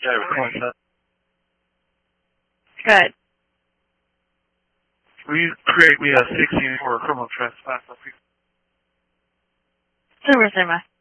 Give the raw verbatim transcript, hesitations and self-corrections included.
Yeah, recording that. Good. We create, we have sixteen for criminal trespass. Super, Cinema.